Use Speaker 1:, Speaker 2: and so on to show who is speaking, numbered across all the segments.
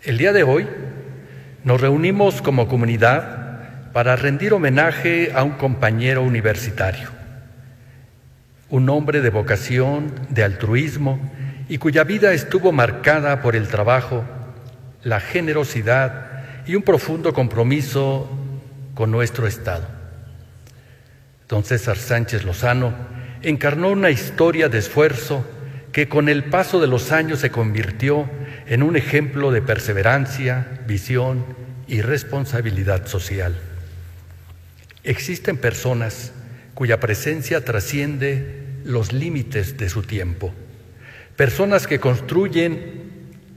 Speaker 1: El día de hoy nos reunimos como comunidad para rendir homenaje a un compañero universitario, un hombre de vocación, de altruismo y cuya vida estuvo marcada por el trabajo, la generosidad y un profundo compromiso con nuestro Estado. Don César Sánchez Lozano encarnó una historia de esfuerzo que con el paso de los años se convirtió en un ejemplo de perseverancia, visión y responsabilidad social. Existen personas cuya presencia trasciende los límites de su tiempo, personas que construyen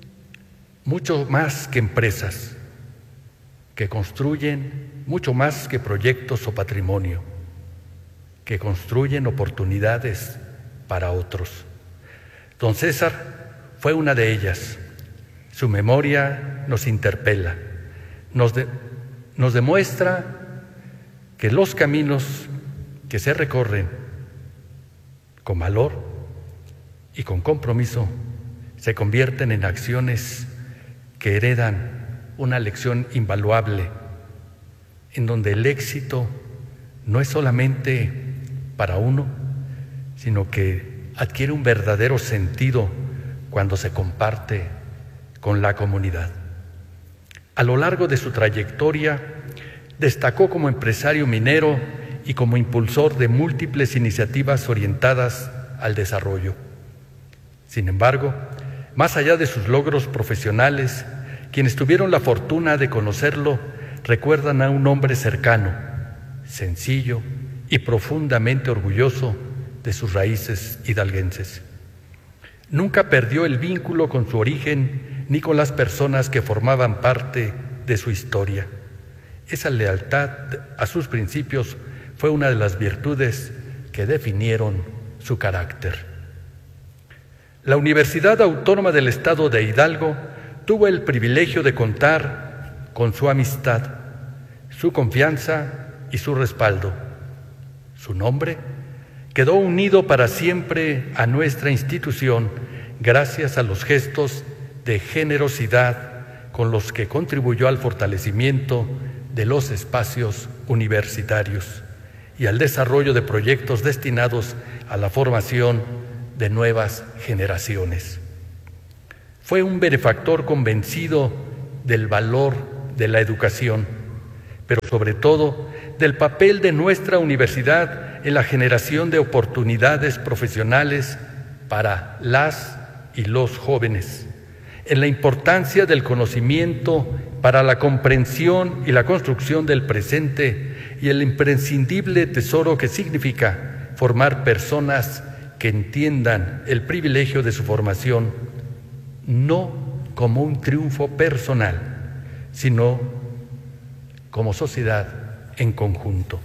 Speaker 1: mucho más que empresas, que construyen mucho más que proyectos o patrimonio, que construyen oportunidades para otros. Don César fue una de ellas. Su memoria nos interpela, nos demuestra que los caminos que se recorren con valor y con compromiso se convierten en acciones que heredan una lección invaluable, en donde el éxito no es solamente para uno, sino que adquiere un verdadero sentido cuando se comparte con la comunidad. A lo largo de su trayectoria, destacó como empresario minero y como impulsor de múltiples iniciativas orientadas al desarrollo. Sin embargo, más allá de sus logros profesionales, quienes tuvieron la fortuna de conocerlo recuerdan a un hombre cercano, sencillo y profundamente orgulloso de sus raíces hidalguenses. Nunca perdió el vínculo con su origen ni con las personas que formaban parte de su historia. Esa lealtad a sus principios fue una de las virtudes que definieron su carácter. La Universidad Autónoma del Estado de Hidalgo tuvo el privilegio de contar con su amistad, su confianza y su respaldo. Su nombre quedó unido para siempre a nuestra institución gracias a los gestos de generosidad con los que contribuyó al fortalecimiento de los espacios universitarios y al desarrollo de proyectos destinados a la formación de nuevas generaciones. Fue un benefactor convencido del valor de la educación, pero sobre todo del papel de nuestra universidad en la generación de oportunidades profesionales para las y los jóvenes, en la importancia del conocimiento para la comprensión y la construcción del presente y el imprescindible tesoro que significa formar personas que entiendan el privilegio de su formación no como un triunfo personal, sino como sociedad en conjunto.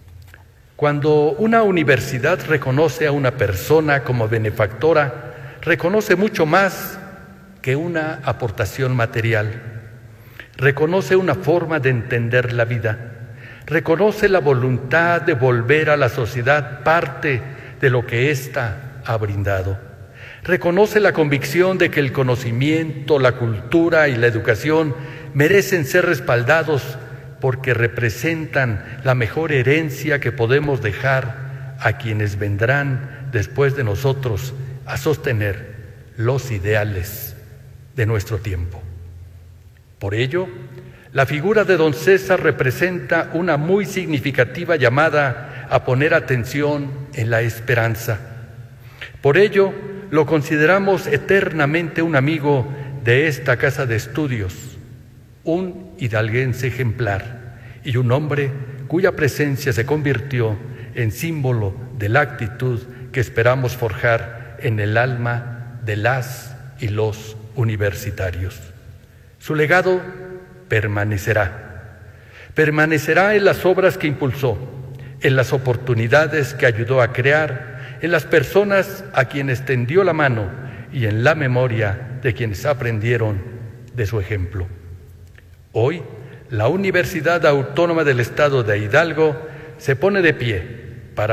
Speaker 1: Cuando una universidad reconoce a una persona como benefactora, reconoce mucho más que una aportación material. Reconoce una forma de entender la vida. Reconoce la voluntad de volver a la sociedad parte de lo que ésta ha brindado. Reconoce la convicción de que el conocimiento, la cultura y la educación merecen ser respaldados porque representan la mejor herencia que podemos dejar a quienes vendrán después de nosotros a sostener los ideales de nuestro tiempo. Por ello, la figura de don César representa una muy significativa llamada a poner atención en la esperanza. Por ello, lo consideramos eternamente un amigo de esta casa de estudios, un hidalguense ejemplar y un hombre cuya presencia se convirtió en símbolo de la actitud que esperamos forjar en el alma de las y los universitarios. Su legado permanecerá en las obras que impulsó, en las oportunidades que ayudó a crear, en las personas a quienes tendió la mano y en la memoria de quienes aprendieron de su ejemplo. Hoy, la Universidad Autónoma del Estado de Hidalgo se pone de pie para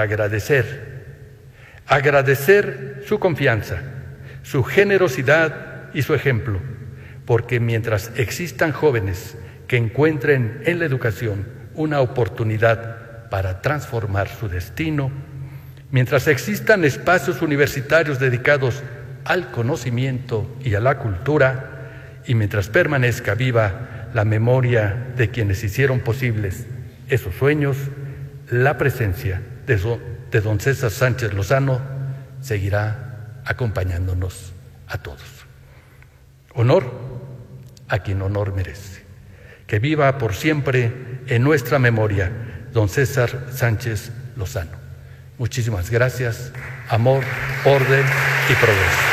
Speaker 1: agradecer su confianza, su generosidad y su ejemplo, porque mientras existan jóvenes que encuentren en la educación una oportunidad para transformar su destino, mientras existan espacios universitarios dedicados al conocimiento y a la cultura, y mientras permanezca viva la memoria de quienes hicieron posibles esos sueños, la presencia de don César Sánchez Lozano seguirá acompañándonos a todos. Honor a quien honor merece. Que viva por siempre en nuestra memoria don César Sánchez Lozano. Muchísimas gracias. Amor, orden y progreso.